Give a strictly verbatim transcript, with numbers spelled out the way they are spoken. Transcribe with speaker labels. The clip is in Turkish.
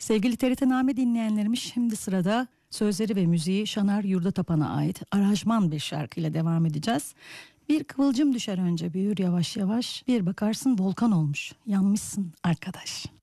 Speaker 1: Sevgili T R T Name dinleyenlerimiz, şimdi sırada sözleri ve müziği Şanar Yurdatapan'a ait aranjman bir şarkıyla devam edeceğiz. Bir kıvılcım düşer önce, büyür yavaş yavaş, bir bakarsın volkan olmuş, yanmışsın arkadaş.